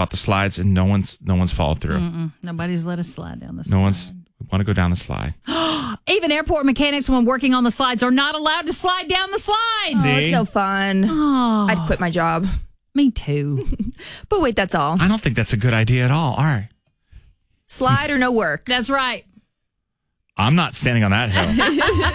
about the slides, and no one's followed through. Nobody's let us slide down the slide. No one's want to go down the slide. Even airport mechanics, when working on the slides, are not allowed to slide down the slide. Oh, it's no fun. Oh, I'd quit my job. me too. But wait, that's all. I don't think that's a good idea at all. All right. Slide or no work. That's right. I'm not standing on that hill.